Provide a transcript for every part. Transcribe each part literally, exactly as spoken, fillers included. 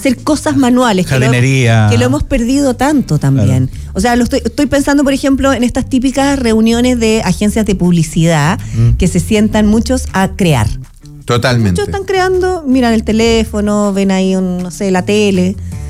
hacer cosas manuales. Jardinería. Que lo, que lo hemos perdido tanto también. Claro. O sea, lo estoy, estoy pensando, por ejemplo, en estas típicas reuniones de agencias de publicidad mm. que se sientan muchos a crear. Totalmente. Muchos están creando, miran el teléfono, ven ahí, un, no sé, la tele.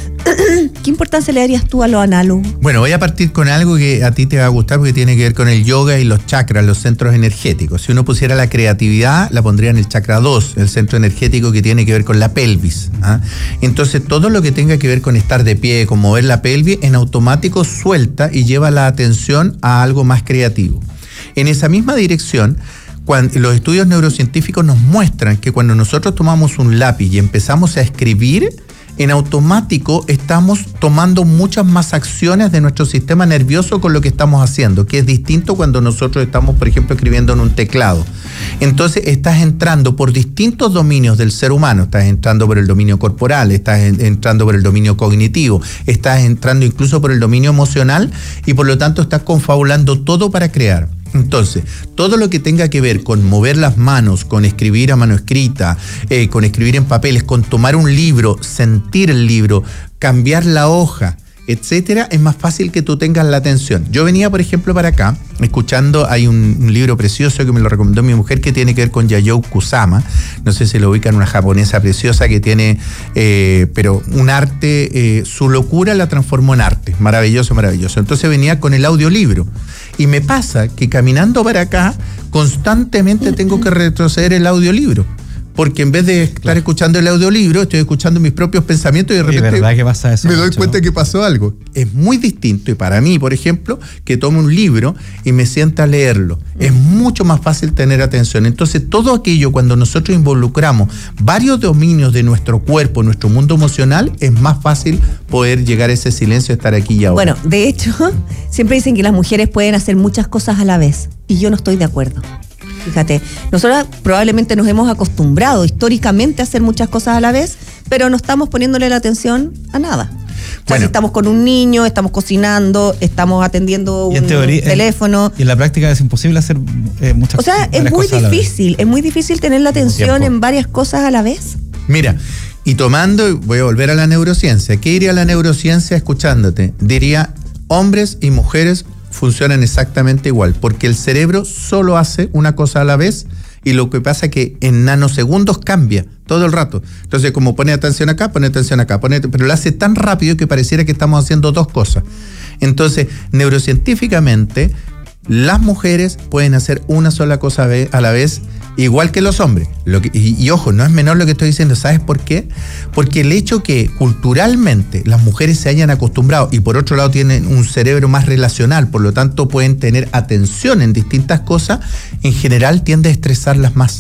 ¿Qué importancia le darías tú a lo análogo? Bueno, voy a partir con algo que a ti te va a gustar porque tiene que ver con el yoga y los chakras, los centros energéticos. Si uno pusiera la creatividad, la pondría en el chakra dos, el centro energético que tiene que ver con la pelvis. ¿ah? Entonces, todo lo que tenga que ver con estar de pie, con mover la pelvis, en automático suelta y lleva la atención a algo más creativo. En esa misma dirección, cuando los estudios neurocientíficos nos muestran que cuando nosotros tomamos un lápiz y empezamos a escribir, en automático estamos tomando muchas más acciones de nuestro sistema nervioso con lo que estamos haciendo, que es distinto cuando nosotros estamos, por ejemplo, escribiendo en un teclado. Entonces estás entrando por distintos dominios del ser humano, estás entrando por el dominio corporal, estás en, entrando por el dominio cognitivo, estás entrando incluso por el dominio emocional y por lo tanto estás confabulando todo para crear. Entonces, todo lo que tenga que ver con mover las manos, con escribir a mano escrita, eh, con escribir en papeles, con tomar un libro, sentir el libro, cambiar la hoja, etcétera, es más fácil que tú tengas la atención. Yo venía, por ejemplo, para acá, escuchando, hay un, un libro precioso que me lo recomendó mi mujer que tiene que ver con Yayoi Kusama, no sé si lo ubican, una japonesa preciosa que tiene, eh, pero un arte, eh, su locura la transformó en arte, maravilloso, maravilloso. Entonces venía con el audiolibro y me pasa que caminando para acá, constantemente tengo que retroceder el audiolibro. Porque en vez de estar claro. escuchando el audiolibro, estoy escuchando mis propios pensamientos y de repente ¿verdad que pasa eso, me doy mucho, cuenta ¿no? que pasó algo. Es muy distinto, y para mí, por ejemplo, que tome un libro y me sienta a leerlo. Mm. Es mucho más fácil tener atención. Entonces, todo aquello, cuando nosotros involucramos varios dominios de nuestro cuerpo, nuestro mundo emocional, es más fácil poder llegar a ese silencio, estar aquí y ahora. Bueno, de hecho, siempre dicen que las mujeres pueden hacer muchas cosas a la vez, y yo no estoy de acuerdo. Fíjate, nosotros probablemente nos hemos acostumbrado históricamente a hacer muchas cosas a la vez, pero no estamos poniéndole la atención a nada. O sea, bueno, si estamos con un niño, estamos cocinando, estamos atendiendo un teoría, teléfono. Y en la práctica es imposible hacer eh, muchas cosas. O sea, es muy difícil, es muy difícil tener la atención en varias cosas a la vez. Mira, y tomando, voy a volver a la neurociencia. ¿Qué diría la neurociencia escuchándote? Diría, hombres y mujeres funcionan exactamente igual, porque el cerebro solo hace una cosa a la vez y lo que pasa es que en nanosegundos cambia todo el rato. Entonces, como pone atención acá, pone atención acá, pone, pero lo hace tan rápido que pareciera que estamos haciendo dos cosas. Entonces, neurocientíficamente, las mujeres pueden hacer una sola cosa a la vez, igual que los hombres. Lo que, y, y ojo, no es menor lo que estoy diciendo. ¿Sabes por qué? Porque el hecho que culturalmente las mujeres se hayan acostumbrado y por otro lado tienen un cerebro más relacional, por lo tanto pueden tener atención en distintas cosas, en general tiende a estresarlas más.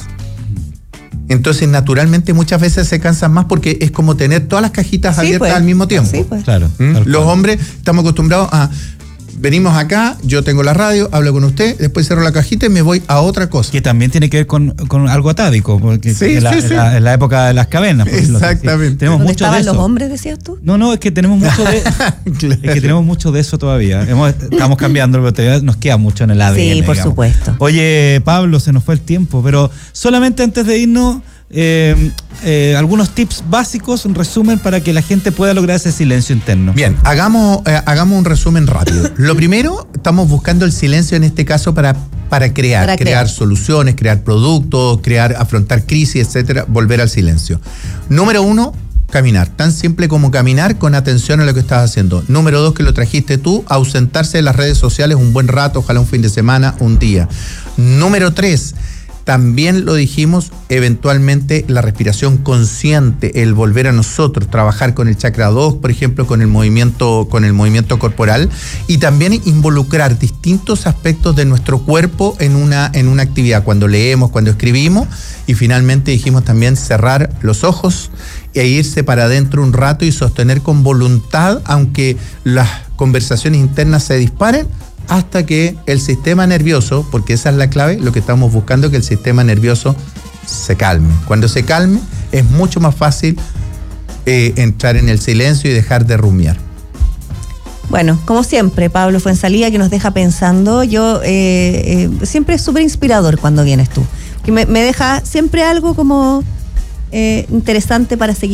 Entonces, naturalmente, muchas veces se cansan más porque es como tener todas las cajitas sí, abiertas pues. al mismo tiempo. Sí, pues. Claro. ¿Mm? Los hombres estamos acostumbrados a... Venimos acá, yo tengo la radio, hablo con usted, después cierro la cajita y me voy a otra cosa. Que también tiene que ver con, con algo atávico, porque sí, en, la, sí, sí. En, la, en la época de las cavernas. Exactamente. Tenemos ¿Dónde mucho estaban de eso. los hombres, decías tú? No, no, es que tenemos mucho de claro. Es que tenemos mucho de eso todavía. Hemos, estamos cambiando, pero todavía nos queda mucho en el A D N. Sí, por digamos. supuesto. Oye, Pablo, se nos fue el tiempo, pero solamente antes de irnos, eh, eh, algunos tips básicos, un resumen para que la gente pueda lograr ese silencio interno. Bien, hagamos, eh, hagamos un resumen rápido. Lo primero, estamos buscando el silencio en este caso para, para crear, para crear, crear soluciones, crear productos, crear, afrontar crisis, etcétera, volver al silencio. Número uno, caminar, tan simple como caminar con atención a lo que estás haciendo. Número dos, que lo trajiste tú, ausentarse de las redes sociales un buen rato, ojalá un fin de semana, un día. Número tres, también lo dijimos, eventualmente la respiración consciente, el volver a nosotros, trabajar con el chakra dos, por ejemplo, con el movimiento, con el movimiento corporal, y también involucrar distintos aspectos de nuestro cuerpo en una, en una actividad, cuando leemos, cuando escribimos, y finalmente dijimos también cerrar los ojos e irse para adentro un rato y sostener con voluntad, aunque las conversaciones internas se disparen, hasta que el sistema nervioso, porque esa es la clave, lo que estamos buscando es que el sistema nervioso se calme. Cuando se calme, es mucho más fácil eh, entrar en el silencio y dejar de rumiar. Bueno, como siempre, Pablo Fuenzalía, que nos deja pensando. Yo eh, eh, siempre es súper inspirador cuando vienes tú, que me, me deja siempre algo como eh, interesante para seguir